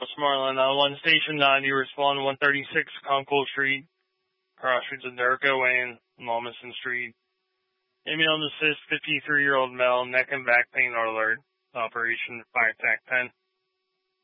Westmoreland, 1 Station 9, you respond 136 Concourse Street, cross streets of Durko Lane, Lawmison Street. Ambulance assist 53-year-old male, neck and back pain alert. Operation 5 TAC 10.